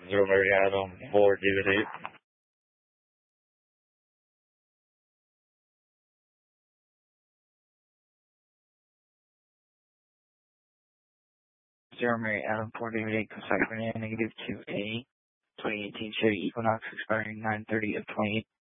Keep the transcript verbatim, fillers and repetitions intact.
Zero Mary Adam, four David eight. Zero Mary Adam, four David eight, Cossack Fernand, negative two A, twenty eighteen Chevy Equinox expiring nine thirty of twenty-eight.